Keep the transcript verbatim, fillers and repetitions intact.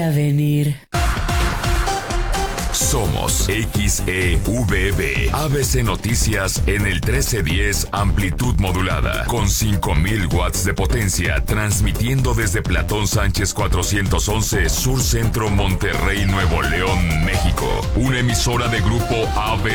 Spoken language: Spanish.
a venir. Somos X E V B, A B C Noticias en el trece diez amplitud modulada, con cinco mil watts de potencia, transmitiendo desde Platón Sánchez cuatrocientos once, Sur Centro, Monterrey, Nuevo León, México. Una emisora de Grupo A B C.